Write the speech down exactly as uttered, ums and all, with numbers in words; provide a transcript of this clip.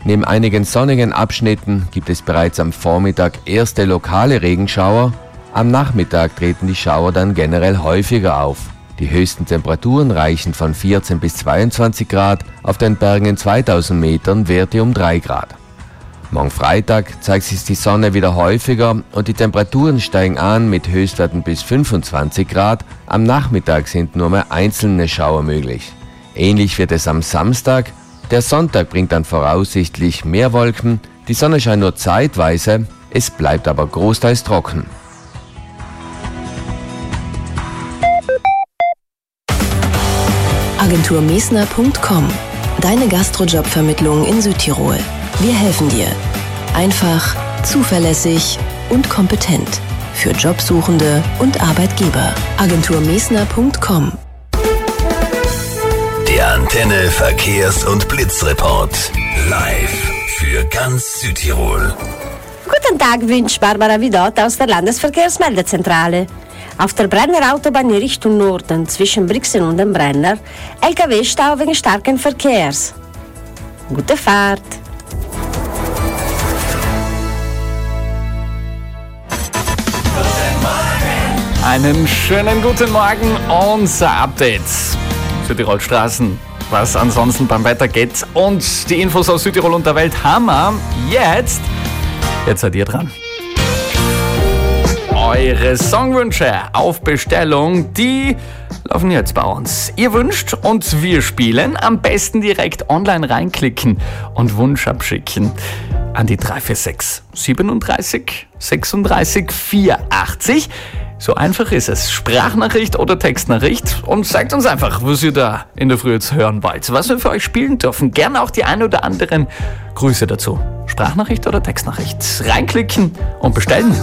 Neben einigen sonnigen Abschnitten gibt es bereits am Vormittag erste lokale Regenschauer. Am Nachmittag treten die Schauer dann generell häufiger auf. Die höchsten Temperaturen reichen von vierzehn bis zweiundzwanzig Grad, auf den Bergen in zweitausend Metern Werte um drei Grad. Morgen Freitag zeigt sich die Sonne wieder häufiger und die Temperaturen steigen an mit Höchstwerten bis fünfundzwanzig Grad. Am Nachmittag sind nur mehr einzelne Schauer möglich. Ähnlich wird es am Samstag. Der Sonntag bringt dann voraussichtlich mehr Wolken. Die Sonne scheint nur zeitweise, es bleibt aber großteils trocken. Agentur Mesner Punkt com. Deine Gastrojobvermittlung in Südtirol. Wir helfen dir. Einfach, zuverlässig und kompetent. Für Jobsuchende und Arbeitgeber. Agentur Mesner Punkt com. Der Antenne Verkehrs- und Blitzreport. Live für ganz Südtirol. Guten Tag, wünscht Barbara Vidot aus der Landesverkehrsmeldezentrale. Auf der Brenner Autobahn in Richtung Norden zwischen Brixen und dem Brenner L K W-Stau wegen starken Verkehrs. Gute Fahrt! Einen schönen guten Morgen, unser Update für Tirol Straßen. Was ansonsten beim Wetter geht und die Infos aus Südtirol und der Welt haben wir jetzt. Jetzt seid ihr dran. Eure Songwünsche auf Bestellung, die laufen jetzt bei uns. Ihr wünscht und wir spielen. Am besten direkt online reinklicken und Wunsch abschicken an die drei vier sechs siebenunddreißig sechsunddreißig vierundachtzig. So einfach ist es. Sprachnachricht oder Textnachricht und sagt uns einfach, was ihr da in der Früh jetzt hören wollt. Was wir für euch spielen dürfen. Gerne auch die ein oder anderen Grüße dazu. Sprachnachricht oder Textnachricht. Reinklicken und bestellen.